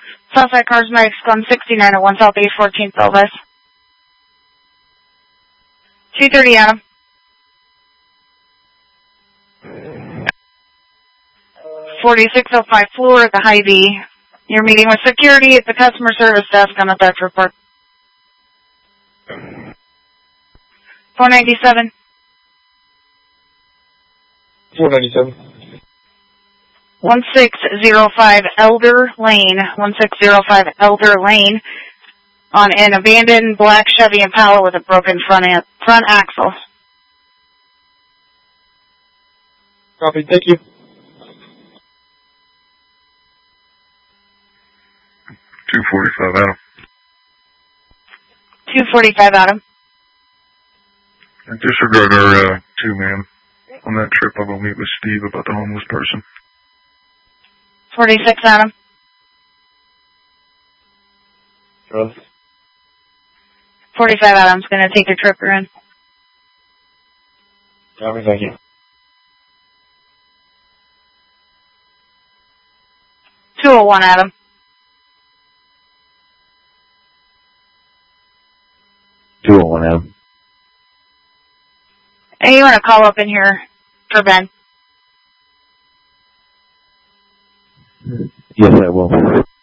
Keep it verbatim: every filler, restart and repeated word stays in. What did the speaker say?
Southside Cosmetics, Glen sixty-nine oh one South East fourteenth Elvis. two thirty, Adam. forty-six oh five floor at the Hy-Vee. You're meeting with security at the customer service desk on the theft report. four ninety-seven. four ninety-seven. one six zero five Elder Lane. one six zero five Elder Lane. On an abandoned black Chevy Impala with a broken front, front axle. Copy, thank you. two forty-five, Adam. two forty-five, Adam. And disregard our uh, two-man. On that trip, I'll go meet with Steve about the homeless person. forty-six, Adam. Trust. forty-five, Adam's going to take your trip around. Copy, thank you. two oh one, Adam. two oh one, Adam. Hey, you want to call up in here for Ben? Yes, I will.